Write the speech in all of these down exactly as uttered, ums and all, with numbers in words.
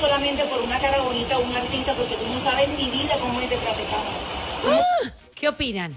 solamente por una cara bonita o un artista, porque tú no sabes ni vida cómo es detrás de cámara. ¿Qué opinan?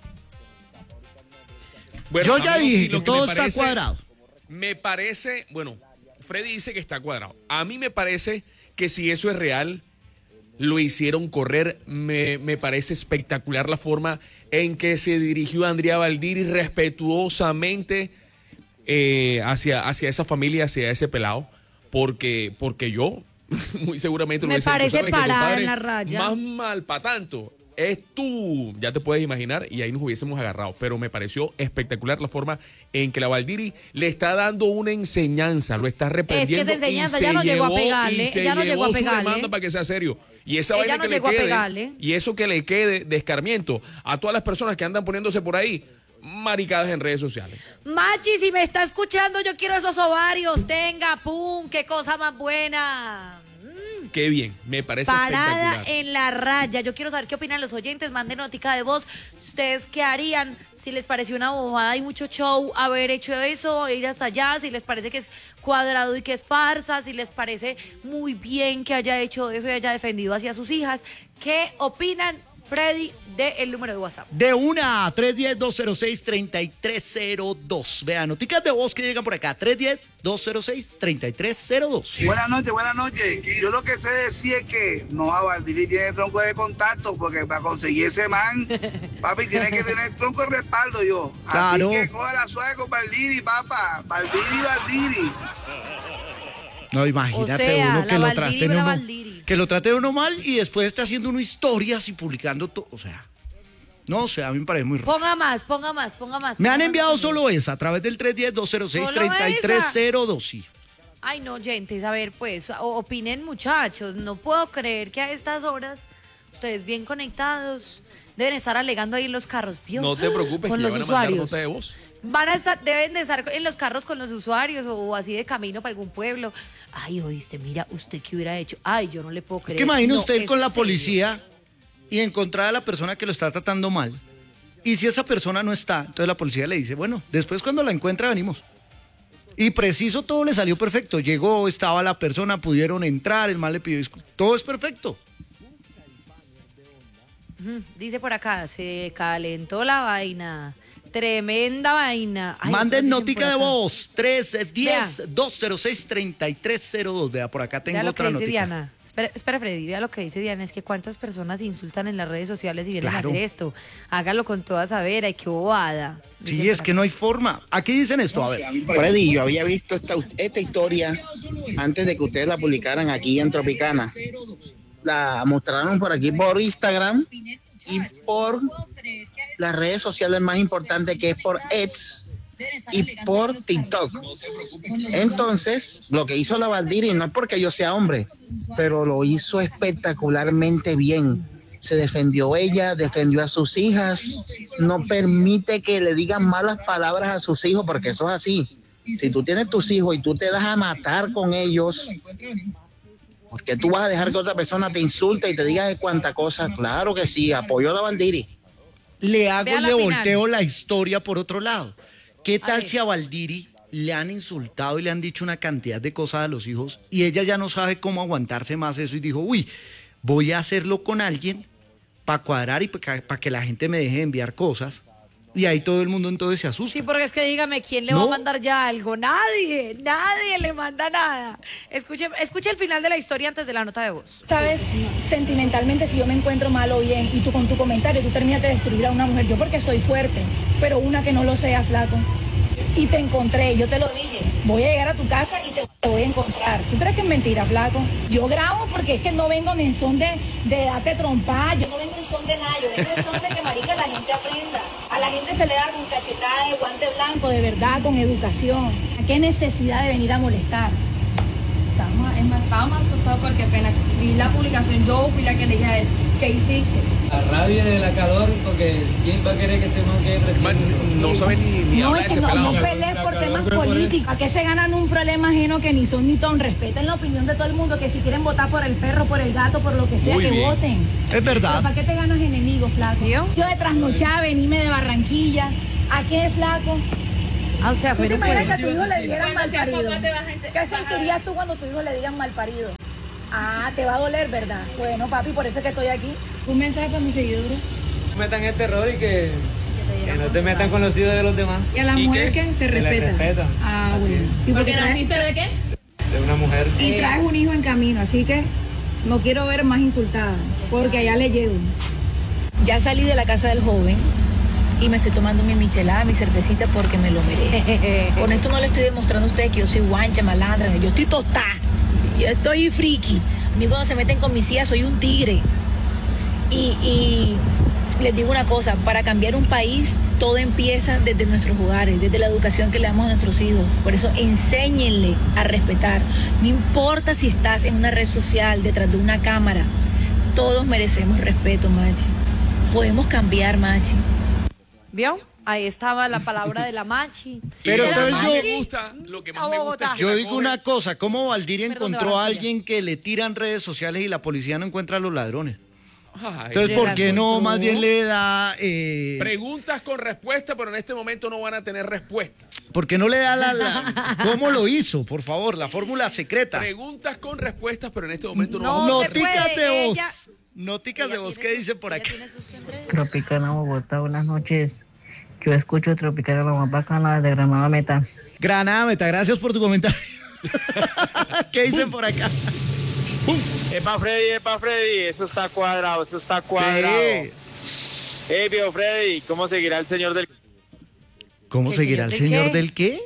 Bueno, Yo ya dije que que todo parece, está cuadrado. Me parece, bueno, Freddy dice que está cuadrado. A mí me parece que si eso es real, lo hicieron correr. Me, me parece espectacular la forma en que se dirigió Andrea Valdiri respetuosamente eh, hacia, hacia esa familia, hacia ese pelado, porque, porque yo muy seguramente lo Me hubiese parece dicho, ¿sabes? Que parada compadre, en la raya. Más mal para tanto. Es tú, ya te puedes imaginar, y ahí nos hubiésemos agarrado. Pero me pareció espectacular la forma en que la Valdiri le está dando una enseñanza, lo está reprendiendo. Es que esa enseñanza y ya se no llegó a llevó- pegarle, y se ella no llegó a llevó su pegarle. demanda para que sea serio. Y esa Ella vaina no que le llegó a quede, pegarle. y eso que le quede de escarmiento a todas las personas que andan poniéndose por ahí maricadas en redes sociales. Machi, si me está escuchando, yo quiero esos ovarios. Tenga, pum, qué cosa más buena. Qué bien, me parece Parada espectacular. en la raya. Yo quiero saber qué opinan los oyentes. Manden notica de voz. ¿Ustedes qué harían? Si les pareció una bobada y mucho show haber hecho eso, ir hasta allá. Si les parece que es cuadrado y que es farsa. Si les parece muy bien que haya hecho eso y haya defendido hacia sus hijas. ¿Qué opinan, Freddy, del número de WhatsApp? De una a tres uno cero, dos cero seis, tres tres cero dos. Vean, noticias de voz que llegan por acá. tres uno cero, dos cero seis, tres tres cero dos. Buenas noches, buenas noches. Yo lo que sé decir es que no, a Valdiri tiene tronco de contacto, porque para conseguir ese man, papi, tiene que tener tronco de respaldo yo. Claro. Así que coja la suave con Valdiri, papá. Valdiri, Valdiri. No, imagínate O sea, uno la que lo Valdiri, traten la uno, Valdiri. que lo trate uno mal y después esté haciendo uno historias y publicando todo. O sea, no sé, a mí me parece muy raro. Ponga más, ponga más, ponga más. Me han ponga enviado más. solo esa a través del tres uno cero, dos cero seis, ¿Solo tres tres cero dos. Sí. Ay, no, gente, a ver, pues, o- opinen, muchachos. No puedo creer que a estas horas, ustedes bien conectados, deben estar alegando ahí en los carros. ¿Vio? No te preocupes, Con que ya los van a mandar usuarios. nota de voz. Van a estar, deben de estar en los carros con los usuarios o así de camino para algún pueblo. Ay, oíste, mira, ¿usted qué hubiera hecho? Ay, yo no le puedo Es creer. que imagine No, usted ir ¿es con en la serio? policía y encontrar a la persona que lo está tratando mal. Y si esa persona no está, entonces la policía le dice, bueno, después cuando la encuentra venimos. Y preciso todo le salió perfecto. Llegó, estaba la persona, pudieron entrar, el mal le pidió disculpas. Todo es perfecto. Ujú, dice por acá, se calentó la vaina. Tremenda vaina. Ay, Manden otros dicen notica por de acá. voz, tres uno Vea. cero, dos cero seis, tres tres cero dos. Vea, por acá tengo Vea lo que otra dice notica. Diana. Espera, espera, Freddy, vea lo que dice Diana, es que cuántas personas insultan en las redes sociales y vienen Claro. a hacer esto. Hágalo con toda saber, ay, qué bobada. Sí, Dice es por que acá. no hay forma. Aquí dicen esto, a ver. Freddy, yo había visto esta, esta historia antes de que ustedes la publicaran aquí en Tropicana. La mostraron por aquí por Instagram y por las redes sociales más importantes, que es por X y por TikTok. Entonces, lo que hizo la Valdiri, no es porque yo sea hombre, pero lo hizo espectacularmente bien. Se defendió ella, defendió a sus hijas, no permite que le digan malas palabras a sus hijos, porque eso es así. Si tú tienes tus hijos y tú te das a matar con ellos, ¿por qué tú vas a dejar que otra persona te insulte y te diga de cuánta cosa? Claro que sí, apoyo a la Valdiri. Le hago, Vea la le final. volteo la historia por otro lado. ¿Qué A tal ver. si a Valdiri le han insultado y le han dicho una cantidad de cosas a los hijos y ella ya no sabe cómo aguantarse más eso y dijo, uy, voy a hacerlo con alguien para cuadrar y para que la gente me deje de enviar cosas? Y ahí todo el mundo entonces se asusta. Sí, porque es que dígame, ¿quién le No. va a mandar ya algo? Nadie, nadie le manda nada. Escuche, escuche el final de la historia antes de la nota de voz. Sabes, sentimentalmente, si yo me encuentro mal o bien y tú con tu comentario, tú terminas de destruir a una mujer. Yo porque soy fuerte, pero una que no lo sea, flaco. Y te encontré, yo te lo dije. Voy a llegar a tu casa y te, te voy a encontrar. ¿Tú crees que es mentira, flaco? Yo grabo porque es que no vengo ni en son de, de darte trompada. Yo no vengo en son de nada. Yo vengo en son de que, marica, la gente aprenda. A la gente se le da con cachetada de guante blanco, de verdad, con educación. ¿A qué necesidad de venir a molestar? Estaba, es más, estaba más asustado porque apenas vi la publicación, yo fui la que le dije a él, ¿qué hiciste? La rabia de la calor, porque ¿quién va a querer que se manque presidente? Man, no saben ni, ni No, hablar es de que ese no, pelado. no pelees por temas políticos. ¿A qué se ganan un problema ajeno que ni son ni ton? Respeten la opinión de todo el mundo, que si quieren votar por el perro, por el gato, por lo que sea, Muy que bien. voten. Es Pero verdad. ¿para qué te ganas enemigos, flaco? ¿Vio? Yo de trasnochada, venime de Barranquilla. ¿A qué, flaco? Ah, o sea, ¿Tú te fueron imaginas que a por- tu hijo le dijeran mal parido? papá te vas a enter- ¿Qué sentirías tú cuando tu hijo le digan mal parido? Ah, te va a doler, ¿verdad? Bueno, papi, por eso es que estoy aquí. Un mensaje para mis seguidores. No metan este error y que, que no se metan con los hijos de los demás. Y a la ¿Y mujer qué? que se Que les respeta. respetan. Ah, Así bueno. es. Sí, porque ¿Porque traes, naciste de qué? De una mujer. y traes un hijo en camino, así que no quiero ver más insultada, porque allá le llevo. Ya salí de la casa del joven y me estoy tomando mi michelada, mi cervecita, porque me lo merezco. Con esto no le estoy demostrando a ustedes que yo soy guancha, malandra, yo estoy tostada, yo estoy friki. A mí cuando se meten con mis hijas soy un tigre. Y, y les digo una cosa, para cambiar un país todo empieza desde nuestros hogares, desde la educación que le damos a nuestros hijos. Por eso enséñenle a respetar. No importa si estás en una red social, detrás de una cámara, todos merecemos respeto, Machi. Podemos cambiar, Machi. ¿Vio? Ahí estaba la palabra de la machi. Pero De la entonces Lo que machi me gusta, lo que más a me gusta Bogotá. es que Yo la digo cogen- una cosa, ¿cómo Valdiria Perdón, encontró a Barranquilla. alguien que le tira en redes sociales y la policía no encuentra a los ladrones? Ay, Entonces, ¿por qué no encontró. más bien le da... Eh, preguntas con respuesta, pero en este momento no van a tener respuestas. ¿Por qué no le da la, la- ¿Cómo lo hizo? Por favor, la fórmula secreta. Preguntas con respuestas, pero en este momento no, No, vamos a se tener Noticas puede, de voz. ella- Noticas Ella de voz. tiene ¿Qué sus- dice por ella acá? tiene sus enredos. Tropicana Bogotá, buenas noches. Yo escucho Tropicana la más bacana de Granada Meta. Granada Meta, gracias por tu comentario. ¿Qué dicen por acá? Epa Freddy, epa Freddy, eso está cuadrado, eso está cuadrado. Sí. Hey, viejo Freddy, ¿cómo seguirá el señor del... ¿Cómo ¿El seguirá el señor de señor qué? del qué?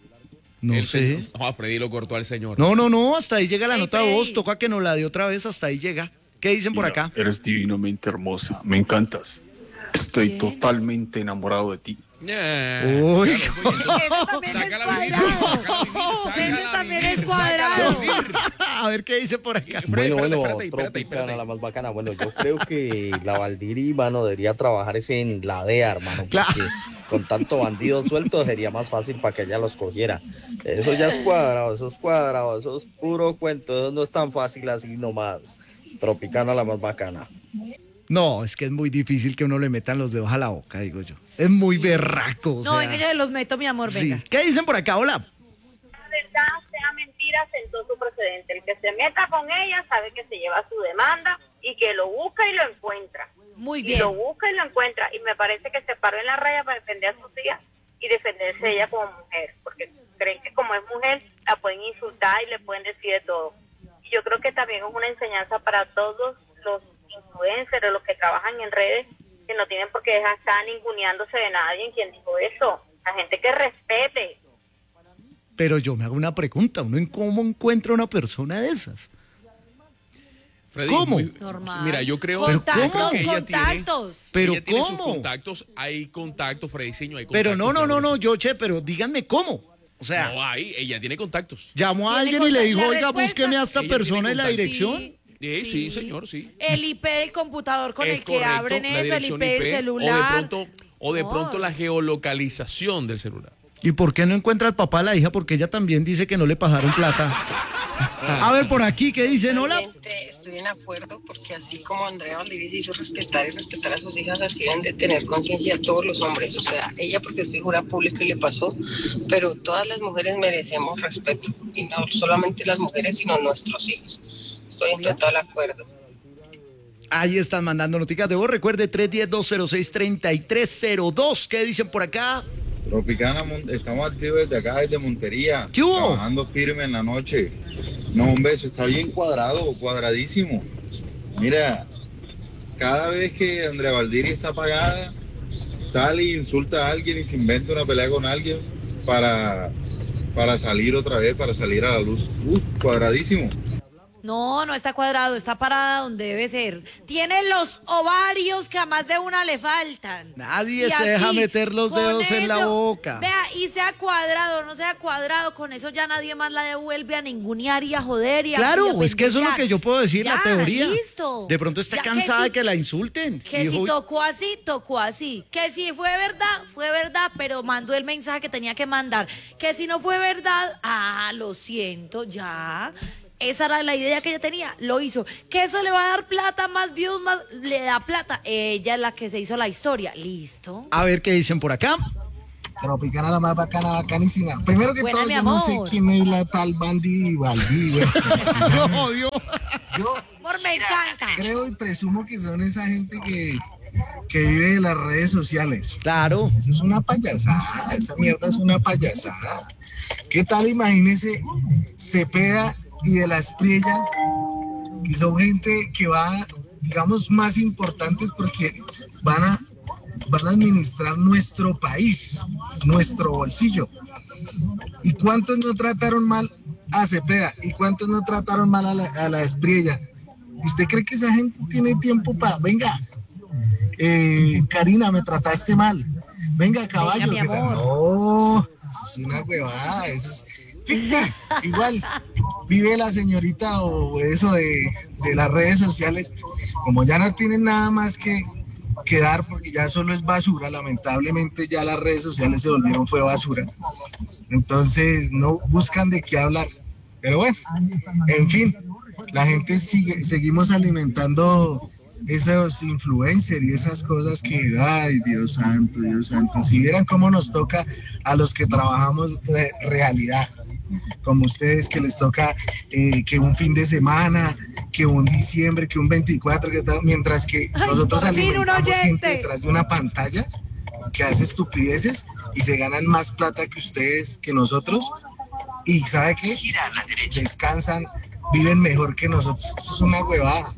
No El sé. señor- Ah, Freddy lo cortó al señor. No, no, no, hasta ahí llega la Hey, nota de voz. Freddy. Toca que nos la dé otra vez, hasta ahí llega. ¿Qué dicen por acá? Eres divinamente hermosa, me encantas. Estoy Bien. totalmente enamorado de ti. Nah, Uy, claro, pues, entonces, Ese también es sácala a vivir, cuadrado. sácala a vivir, Ese sácala a también vivir, es sácala a cuadrado. vivir. A ver qué dice por acá. Freddy, Bueno, espérate, bueno, espérate, espérate, Tropicana, espérate. la más bacana. Bueno, yo creo que la Valdiria, mano, debería trabajar ese en la D E A, hermano, Claro. porque con tanto bandido suelto sería más fácil para que ella los cogiera. Eso ya es cuadrado, eso es cuadrado, eso es puro cuento, eso no es tan fácil así nomás. Tropicana, la más bacana. No, es que es muy difícil que uno le metan los dedos a la boca, digo yo. Es muy berraco. o No, sea, venga, yo los meto, mi amor, sí. venga. ¿Qué dicen por acá? Hola. verdad sea mentira, sentó su precedente. El que se meta con ella sabe que se lleva su demanda y que lo busca y lo encuentra. Muy Y bien. lo busca y lo encuentra. Y me parece que se paró en la raya para defender a sus hijas y defenderse ella como mujer. Porque creen que como es mujer la pueden insultar y le pueden decir de todo. Y yo creo que también es una enseñanza para todos los influencers, los que trabajan en redes, que no tienen por qué dejar estar ninguneándose de nadie. ¿Quién dijo eso? La gente que respete. Pero yo me hago una pregunta. ¿Uno en cómo encuentra una persona de esas? Freddy, ¿Cómo? muy- Normal. Mira, yo creo ¿Pero Contactos, cómo? que ella tiene- contactos. ¿Pero ella tiene sus cómo? contactos, hay contactos, Freddyciño, hay contactos. Pero no, no, no, claro no, que yo, che, pero díganme cómo. O sí. sea, No hay, ella tiene contactos. llamó a Tiene alguien y le contact- dijo, la oiga, respuesta- búsqueme a esta Ella persona tiene y la contactos. dirección. Sí, Sí, sí, señor, sí. El I P del computador con Es el que correcto, abren la eso, el I dirección P del I P, celular. O de pronto, o de No. pronto la geolocalización del celular. ¿Y por qué no encuentra al papá de la hija? Porque ella también dice que no le pasaron plata. A ver, por aquí, ¿qué dicen? Hola. Realmente estoy en acuerdo porque así como Andrea Valdiria se hizo respetar y respetar a sus hijas, así deben de tener conciencia todos los hombres. O sea, ella porque es figura pública y le pasó, pero todas las mujeres merecemos respeto. Y no solamente las mujeres, sino nuestros hijos. Estoy en total acuerdo. Ahí están mandando noticias de voz. Recuerde, tres uno cero, dos cero seis, tres tres cero dos. ¿Qué dicen por acá? Tropicana, Mon- estamos activos desde acá, desde Montería. ¿Qué hubo? Trabajando firme en la noche. No, un beso, está bien cuadrado, cuadradísimo. Mira, cada vez que Andrea Valdiria está apagada, sale e insulta a alguien y se inventa una pelea con alguien para, para salir otra vez, para salir a la luz. Uf, cuadradísimo. No, no está cuadrado, está parada donde debe ser. Tiene los ovarios que a más de una le faltan. Nadie Y se deja así, meter los con dedos en la eso, boca. Vea, y sea cuadrado, no sea cuadrado, con eso ya nadie más la devuelve a ningunear y a joder y a- y Claro, a es que eso es lo pendejear. que yo puedo decir, la Ya, teoría. listo. De pronto está Ya que cansada sí- de que la insulten. Que Dijo, si tocó así, tocó así. Que si fue verdad, fue verdad, pero mandó el mensaje que tenía que mandar. Que si no fue verdad, ah, lo siento, ya. Esa era la idea que ella tenía, lo hizo. Que eso le va a dar plata, más views, más le da plata. Ella es la que se hizo la historia, listo. A ver qué dicen por acá. Tropicana la más bacana, bacanísima. Primero que Buena, todo, mi yo no sé amor. quién es la tal Bandy Valdiria. No, Dios. Yo Amor, me encanta. creo y presumo que son esa gente que, que vive de las redes sociales. Claro. Eso es una payasada, esa mierda es una payasada. ¿Qué tal? Imagínese Cepeda y de la Espriella, que son gente que va, digamos, más importantes porque van a, van a administrar nuestro país, nuestro bolsillo. ¿Y cuántos no trataron mal a Cepeda? ¿Y cuántos no trataron mal a la, a la Espriella? ¿Usted cree que esa gente tiene tiempo para, venga, eh, Karina, me trataste mal, venga, caballo, Venga, mi ¿qué tal? amor. No, eso es una huevada, eso es, fíjate, igual, vive la señorita o eso de, de las redes sociales, como ya no tienen nada más que, que dar, porque ya solo es basura, lamentablemente ya las redes sociales se volvieron fue basura, entonces no buscan de qué hablar, pero bueno, en fin, la gente sigue, seguimos alimentando esos influencers y esas cosas que, ay, Dios santo, Dios santo, si vieran cómo nos toca a los que trabajamos de realidad, como ustedes que les toca eh, que un fin de semana, que un diciembre, que un veinticuatro, que tal, mientras que Ay, nosotros por fin un alimentamos oyente. gente detrás de una pantalla que hace estupideces y se ganan más plata que ustedes, que nosotros, y ¿sabe qué? Descansan, viven mejor que nosotros, eso es una huevada.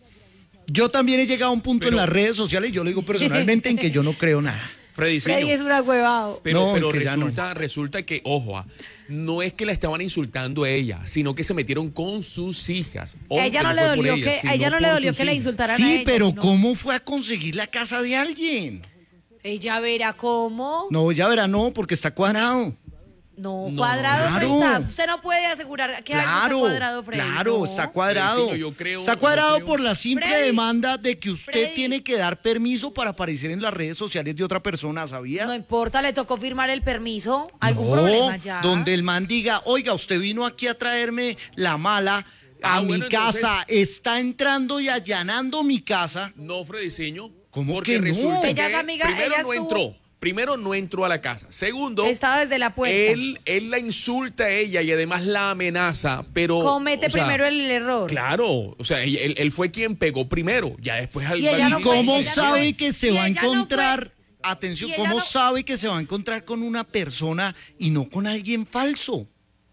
Yo también he llegado a un punto Pero- en las redes sociales, y yo lo digo personalmente, en que yo no creo nada. Freddy, Freddy es un agüevado. Pero, No, pero que ya no. resulta, resulta que, ojo, ah, no es que la estaban insultando a ella, sino que se metieron con sus hijas. Ojo, A ella que no le fue por dolió ella, que, a sino ella no le por dolió sus que la hijas. insultaran a Sí, ella. pero sino- ¿cómo fue a conseguir la casa de alguien? Ella verá cómo. No, ya verá, no, porque está cuadrado. No, No, cuadrado no claro. está. Usted no puede asegurar que algo está Claro, cuadrado, Freddy. claro, no. está cuadrado. Freddy, yo creo- está yo cuadrado creo- por la simple Freddy, demanda de que usted Freddy. tiene que dar permiso para aparecer en las redes sociales de otra persona, ¿sabía? No importa, le tocó firmar el permiso. ¿Algún No, problema ya? donde el man diga, oiga, usted vino aquí a traerme la mala a Ah, mi bueno, casa, está entrando y allanando mi casa. No, Freddyceño. ¿Cómo porque que no? resulta Ella que es amiga, primero ella no estuvo- entró. Primero no entró a la casa. Segundo, Estaba desde la puerta. él, él la insulta a ella y además la amenaza, pero... Comete o sea, primero el error. Claro, o sea, él, él- él fue quien pegó primero, ya después al Y ella no ¿Y fue- cómo ella no sabe fue- que se y va a ella no fue- encontrar, atención, y ella cómo no- sabe que se va a encontrar con una persona y no con alguien falso?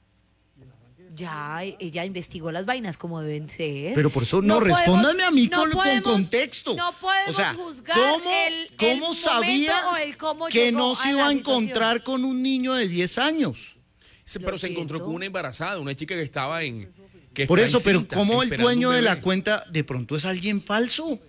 Ya, ella investigó las vainas como deben ser. Pero por eso no, podemos- respóndanme a mí no con, con podemos- contexto. No podemos O sea, juzgar ¿cómo, el, el cómo sabía momento o el cómo que llegó no se a iba a la encontrar situación. con un niño de diez años? Sí, pero Lo se encontró siento. con una embarazada, una chica que estaba en... que Por está eso, pero encinta, ¿cómo el esperando dueño un de la bebé. cuenta de pronto es alguien falso?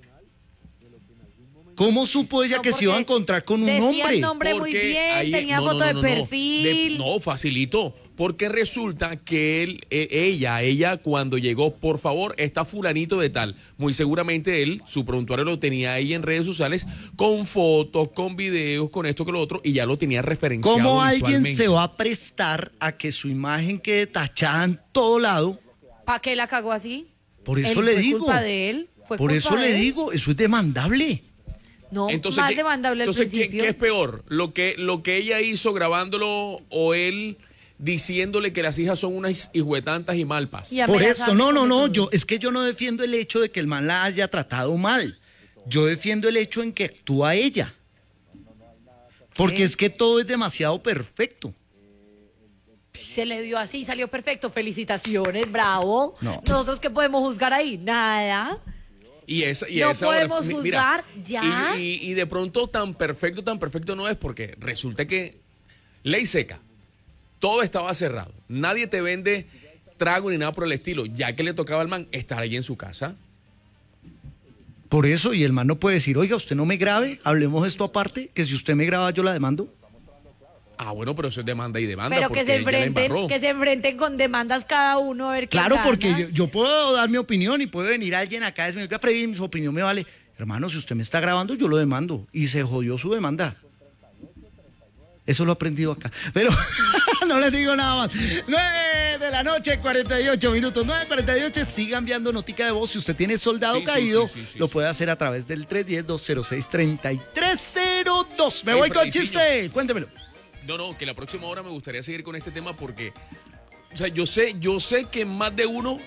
¿Cómo supo ella No, que se iba a porque encontrar con un decía hombre? el nombre muy Porque bien, ahí- tenía no, no, foto no, de no, no. perfil. De- no, facilito. Porque resulta que él, eh, ella, ella cuando llegó, por favor, está fulanito de tal. Muy seguramente él, su prontuario lo tenía ahí en redes sociales, con fotos, con videos, con esto, con lo otro, y ya lo tenía referenciado. ¿Cómo alguien visualmente. se va a prestar a que su imagen quede tachada en todo lado? ¿Para qué la cagó así? Por eso Él le fue digo. culpa de él. Fue Por culpa eso de le él. digo, eso es demandable. No, Entonces, más ¿qué- demandable al entonces, ¿qué, principio. qué es peor? ¿Lo que, ¿Lo que ella hizo grabándolo o él diciéndole que las hijas son unas hijuetantas y malpas? Y Por amenazando esto, no, no, con no, todo. yo es que yo no defiendo el hecho de que el man la haya tratado mal. Yo defiendo el hecho en que actúa ella. Porque ¿Qué? es que todo es demasiado perfecto. Se le dio así, salió perfecto. Felicitaciones, bravo. No. ¿Nosotros qué podemos juzgar ahí? Nada. Y esa, y No esa hora- podemos mi- juzgar, ya. Y, y- y de pronto tan perfecto, tan perfecto no es, porque resulta que ley seca, todo estaba cerrado, nadie te vende trago ni nada por el estilo, ya que le tocaba al man estar ahí en su casa. Por eso, y el man no puede decir, oiga, usted no me grabe, hablemos esto aparte, que si usted me graba yo la demando. Ah, bueno, pero eso es demanda y demanda. Pero porque que se ella la enfrenten, embarró. que se enfrenten con demandas cada uno a ver quién Claro, gana. porque yo, yo puedo dar mi opinión y puede venir alguien acá y decirme, oiga, Freddy, su opinión me vale. Hermano, si usted me está grabando, yo lo demando. Y se jodió su demanda. Eso lo he aprendido acá. Pero no les digo nada más. nueve de la noche, cuarenta y ocho minutos. nueve cuarenta y ocho. Siga enviando notica de voz. Si usted tiene soldado Sí, sí, caído, sí, sí, sí, lo sí. puede hacer a través del tres uno cero, dos cero seis, tres tres cero dos. Me Ey, voy con Fredicillo. chiste. Cuéntemelo. No, no, que la próxima hora me gustaría seguir con este tema porque, o sea, yo sé, yo sé que más de uno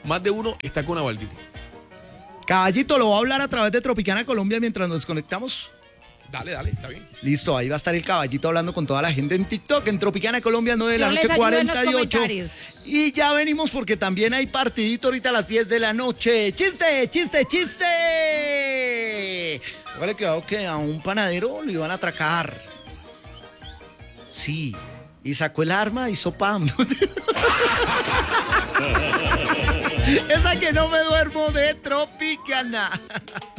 más de uno está con Avaldir. Caballito, lo voy a hablar a través de Tropicana Colombia mientras nos conectamos. Dale, dale, está bien. Listo, ahí va a estar el Caballito hablando con toda la gente en TikTok, en Tropicana Colombia, nueve de la Yo noche, les ayudo en los cuarenta y ocho. comentarios. Y ya venimos porque también hay partidito ahorita a las diez de la noche. ¡Chiste, chiste, chiste! Póngale cuidado que a un panadero lo iban a atracar. Sí, y sacó el arma y hizo pam. Esa que no me duermo de Tropicana.